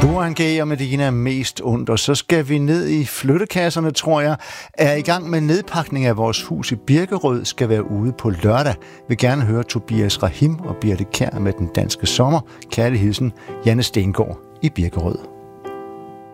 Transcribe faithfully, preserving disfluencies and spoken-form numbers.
Burhan G og Medina mest ondt, og så skal vi ned i flyttekasserne, tror jeg. Er i gang med nedpakning af vores hus i Birkerød, skal være ude på lørdag. Vil gerne høre Tobias Rahim og Birte Kjær med Den Danske Sommer. Kærlig hilsen, Janne Stengård i Birkerød.